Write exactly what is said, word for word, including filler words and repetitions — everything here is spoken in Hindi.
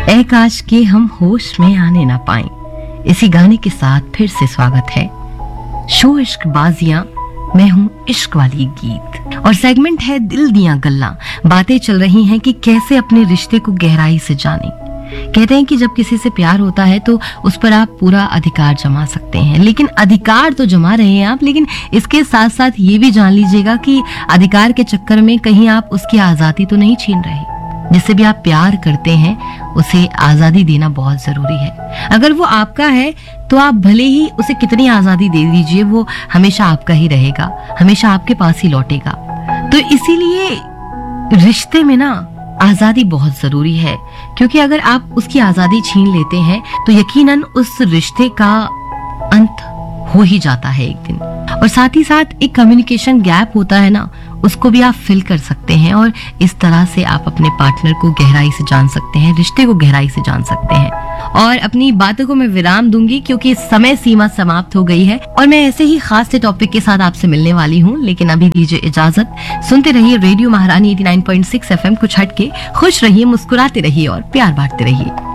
ऐ काश के हम होश में आने ना पाएं। इसी गाने के साथ फिर से स्वागत है शो इश्क बाजियां, मैं हूं इश्क वाली गीत और सेगमेंट है दिल दियां गल्लां। बातें चल रही हैं कि कैसे अपने रिश्ते को गहराई से जानें। कहते हैं कि जब किसी से प्यार होता है तो उस पर आप पूरा अधिकार जमा सकते हैं, लेकिन अधिकार तो जमा रहे हैं आप, लेकिन इसके साथ साथ ये भी जान लीजिएगा कि अधिकार के चक्कर में कहीं आप उसकी आजादी तो नहीं छीन रहे। जिससे भी आप प्यार करते हैं उसे आजादी देना बहुत जरूरी है। अगर वो आपका है तो आप भले ही उसे कितनी आजादी दे दीजिए, वो हमेशा आपका ही रहेगा, हमेशा आपके पास ही लौटेगा। तो इसीलिए रिश्ते में ना आजादी बहुत जरूरी है, क्योंकि अगर आप उसकी आजादी छीन लेते हैं तो यकीनन उस रिश्ते का अंत हो ही जाता है एक दिन। और साथ ही साथ एक कम्युनिकेशन गैप होता है ना, उसको भी आप फिल कर सकते हैं और इस तरह से आप अपने पार्टनर को गहराई से जान सकते हैं, रिश्ते को गहराई से जान सकते हैं। और अपनी बातों को मैं विराम दूंगी क्योंकि समय सीमा समाप्त हो गई है और मैं ऐसे ही खास से टॉपिक के साथ आपसे मिलने वाली हूँ, लेकिन अभी दीजिए इजाजत। सुनते रहिए रेडियो महारानी eighty nine point six F M. कुछ हटके खुश रहिए, मुस्कुराते रहिए और प्यार बांटते रहिए।